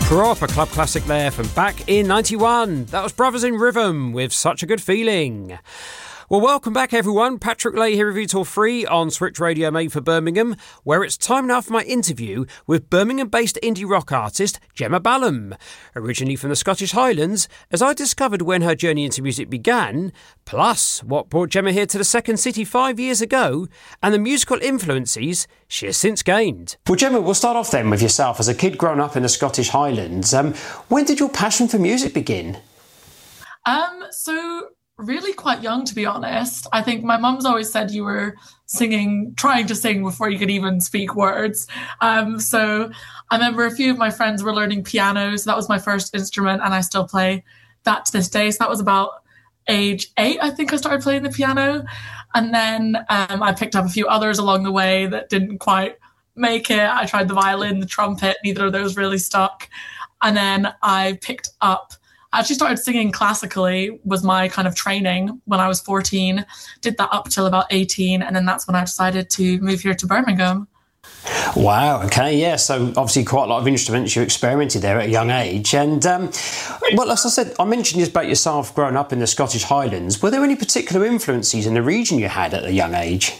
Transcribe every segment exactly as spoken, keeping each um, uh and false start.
Proper club classic there from back in ninety-one. That was Brothers in Rhythm with Such a Good Feeling. Well, welcome back, everyone. Patrick Lay here with you till three on Switch Radio Made for Birmingham, where it's time now for my interview with Birmingham-based indie rock artist Gemma Ballum. Originally from the Scottish Highlands, as I discovered when her journey into music began, plus what brought Gemma here to the second city five years ago, and the musical influences she has since gained. Well, Gemma, we'll start off then with yourself. As a kid growing up in the Scottish Highlands, um, when did your passion for music begin? Um, so... Really quite young, to be honest. I think my mum's always said you were singing, trying to sing before you could even speak words. Um, so I remember a few of my friends were learning piano, so that was my first instrument, and I still play that to this day. So that was about age eight, I think I started playing the piano. And then um, I picked up a few others along the way that didn't quite make it. I tried the violin, the trumpet, neither of those really stuck. And then I picked up I actually started singing classically, was my kind of training when I was fourteen, did that up till about eighteen, and then that's when I decided to move here to Birmingham. Wow, okay, yeah, so obviously quite a lot of instruments you experimented there at a young age. And, um, well, as I said, I mentioned this about yourself growing up in the Scottish Highlands. Were there any particular influences in the region you had at a young age?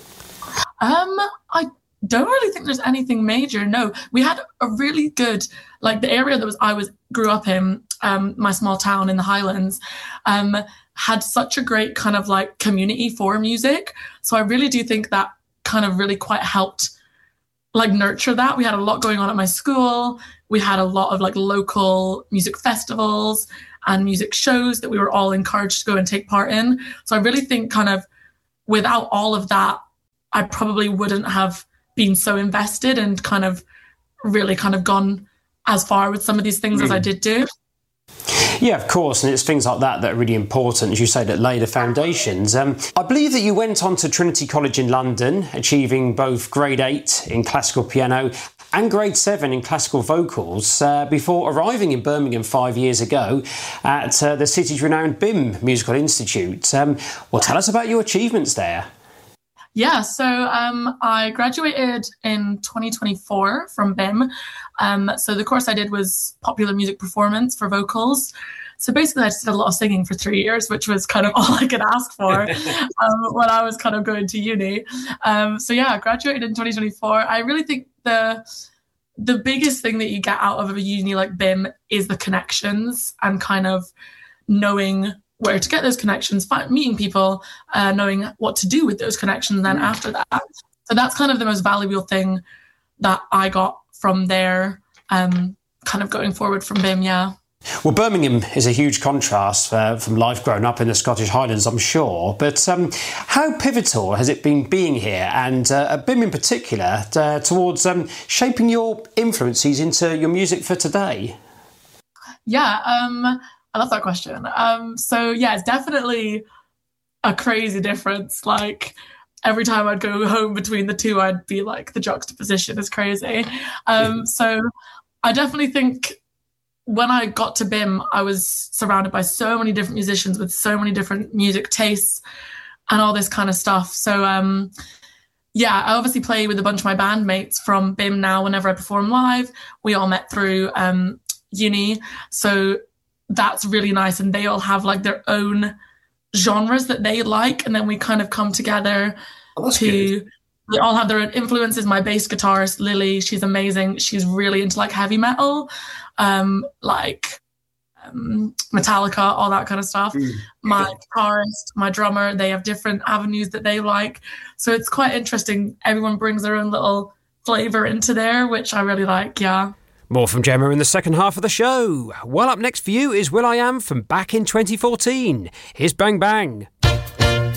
Um, I don't really think there's anything major, no. We had a really good, like the area that was I was grew up in, Um, my small town in the Highlands, um, had such a great kind of like community for music. So I really do think that kind of really quite helped like nurture that. We had a lot going on at my school. We had a lot of like local music festivals and music shows that we were all encouraged to go and take part in. So I really think kind of without all of that, I probably wouldn't have been so invested and kind of really kind of gone as far with some of these things mm. as I did do. Yeah, of course, and it's things like that that are really important, as you say, that lay the foundations. Um, I believe that you went on to Trinity College in London, achieving both grade eight in classical piano and grade seven in classical vocals uh, before arriving in Birmingham five years ago at uh, the city's renowned B I M Musical Institute. Um, well, tell us about your achievements there. Yeah, so um, I graduated in twenty twenty-four from B I M. Um, so the course I did was popular music performance for vocals. So basically I just did a lot of singing for three years, which was kind of all I could ask for um, when I was kind of going to uni. Um, so yeah, I graduated in twenty twenty-four. I really think the the biggest thing that you get out of a uni like B I M is the connections and kind of knowing where to get those connections, find, meeting people, uh, knowing what to do with those connections then after that. So that's kind of the most valuable thing that I got from there, um, kind of going forward from B I M, yeah. Well, Birmingham is a huge contrast uh, from life growing up in the Scottish Highlands, I'm sure. But um, how pivotal has it been being here, and uh, at B I M in particular, uh, towards um, shaping your influences into your music for today? Yeah, um... I love that question. Um, so yeah, it's definitely a crazy difference. Like every time I'd go home between the two, I'd be like, the juxtaposition is crazy. Um, so I definitely think when I got to B I M, I was surrounded by so many different musicians with so many different music tastes and all this kind of stuff. So um, yeah, I obviously play with a bunch of my bandmates from B I M now. Whenever I perform live, we all met through um, uni. So that's really nice, and they all have like their own genres that they like, and then we kind of come together oh, to good. They all have their own influences. My bass guitarist Lily, she's amazing, she's really into like heavy metal, um like um, Metallica, all that kind of stuff. mm. My guitarist, my drummer, they have different avenues that they like, so it's quite interesting. Everyone brings their own little flavor into there, which I really like. Yeah. More from Gemma in the second half of the show. Well, up next for you is Will I Am from back in twenty fourteen. Here's Bang Bang.